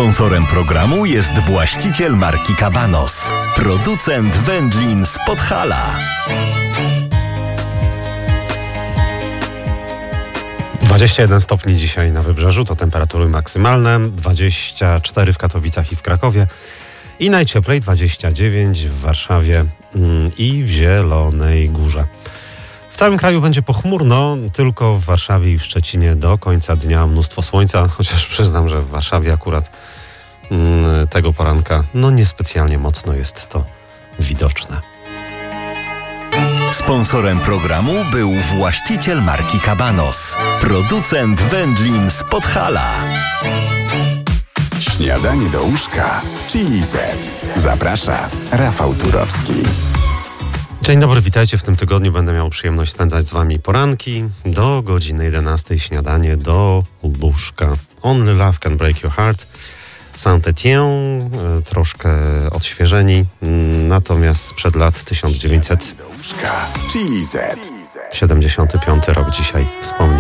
Sponsorem programu jest właściciel marki Cabanos, producent wędlin z Podhala. 21 stopni dzisiaj na Wybrzeżu, to temperatury maksymalne, 24 w Katowicach i w Krakowie i najcieplej 29 w Warszawie i w Zielonej Górze. W całym kraju będzie pochmurno, tylko w Warszawie i w Szczecinie do końca dnia mnóstwo słońca, chociaż przyznam, że w Warszawie akurat tego poranka niespecjalnie mocno jest to widoczne. Sponsorem programu był właściciel marki Cabanos, producent wędlin z Podhala. Śniadanie do łóżka w Chili Z. Zaprasza Rafał Turowski. Dzień dobry, witajcie. W tym tygodniu będę miał przyjemność spędzać z wami poranki do godziny 11. Śniadanie do łóżka. Only Love Can Break Your Heart. Saint-Étienne, troszkę odświeżeni, natomiast sprzed lat 1975 rok dzisiaj wspomnieć.